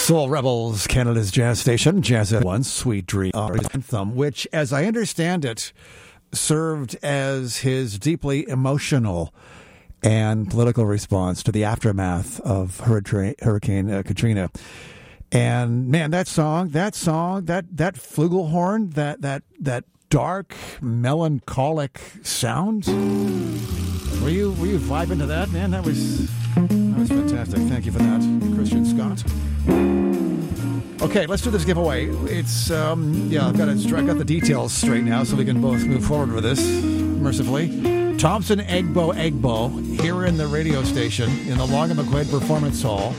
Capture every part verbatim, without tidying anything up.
Soul Rebels, Canada's jazz station, Jazz at One, Sweet Dream Anthem, which, as I understand it, served as his deeply emotional and political response to the aftermath of Hurricane, Hurricane uh, Katrina. And man, that song, that song, that that flugelhorn, that that that dark, melancholic sound. Were you were you vibing to that, man? That was that was fantastic. Thank you for that, Christian Scott. Okay, let's do this giveaway. It's um, yeah, I've got to I got the details straight now, so we can both move forward with this mercifully. Thompson Egbo Egbo here in the radio station in the Long and McQuaid Performance Hall,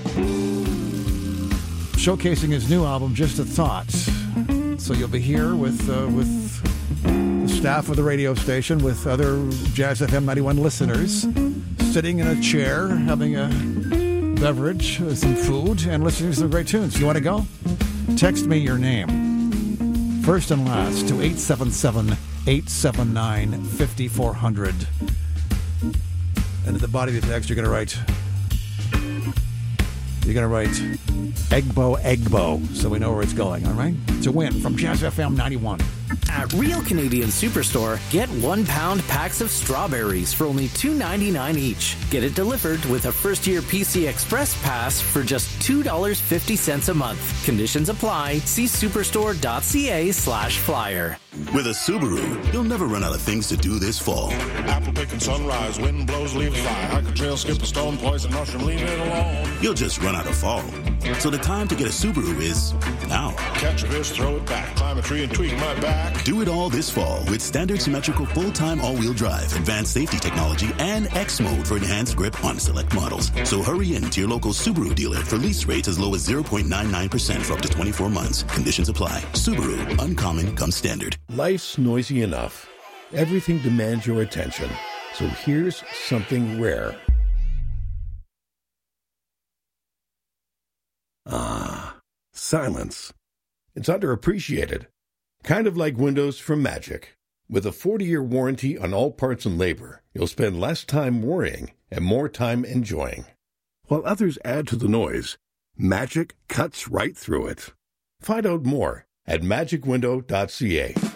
showcasing his new album, Just a Thought. So you'll be here with uh, with the staff of the radio station, with other Jazz F M ninety-one listeners, sitting in a chair, having a beverage, uh, some food, and listening to some great tunes. You want to go? Text me your name, first and last, to eight seven seven, eight seven nine, five four zero zero. And at the body of the text, you're going to write... You're going to write Egbo Egbo, so we know where it's going, all right? It's a win from Jazz F M ninety-one. At Real Canadian Superstore, get one pound packs of strawberries for only two ninety-nine each. Get it delivered with a first-year P C Express pass for just two dollars and fifty cents a month. Conditions apply. See superstore.ca slash flyer. With a Subaru, you'll never run out of things to do this fall. Apple picking sunrise, wind blows, leaves fly. Hike a trail, skip a stone, poison mushroom, leave it alone. You'll just run out of fall. So the time to get a Subaru is now. Catch a fish, throw it back. Climb a tree and tweak my back. Do it all this fall with standard symmetrical full-time all-wheel drive, advanced safety technology, and X mode for enhanced grip on select models. So hurry in to your local Subaru dealer for lease rates as low as zero point nine nine percent for up to twenty-four months. Conditions apply. Subaru, uncommon comes standard. Life's noisy enough. Everything demands your attention. So here's something rare. Ah, silence. It's underappreciated. Kind of like Windows from Magic. With a forty-year warranty on all parts and labor, you'll spend less time worrying and more time enjoying. While others add to the noise, Magic cuts right through it. Find out more at magic window dot c a.